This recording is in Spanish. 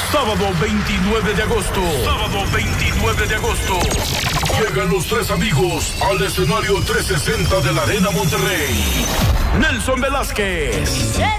Sábado 29 de agosto. Sábado 29 de agosto. Llegan los tres amigos al escenario 360 de la Arena Monterrey. Nelson Velázquez.